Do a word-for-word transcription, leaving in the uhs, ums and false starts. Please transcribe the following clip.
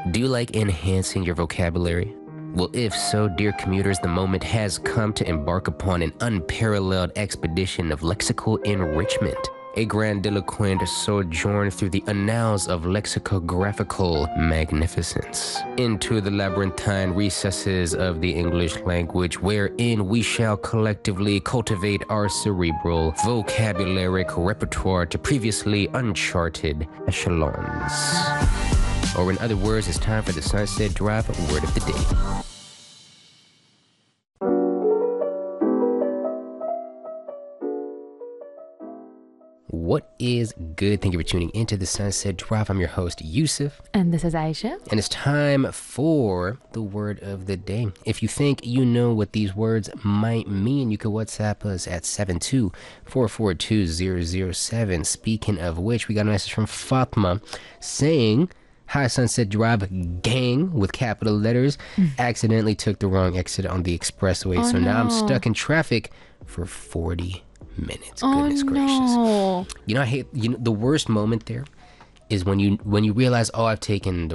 Do you like enhancing your vocabulary? Well, if so, dear commuters, the moment has come to embark upon an unparalleled expedition of lexical enrichment. A grandiloquent sojourn through the annals of lexicographical magnificence, into the labyrinthine recesses of the English language, wherein we shall collectively cultivate our cerebral vocabularic repertoire to previously uncharted echelons. Or in other words, it's time for the Sunset Drive Word of the Day. What is good? Thank you for tuning into the Sunset Drive. I'm your host, Yusuf. And this is Aisha. And it's time for the word of the day. If you think you know what these words might mean, you can WhatsApp us at seven two four four two zero zero seven. Speaking of which, we got a message from Fatma saying, "Hi, Sunset Drive gang," with capital letters. Mm. Accidentally took the wrong exit on the expressway, oh, so no. now I'm stuck in traffic for forty minutes. Oh, Goodness gracious. No. You know, I hate, you know, the worst moment there is when you when you realize, oh, I've taken the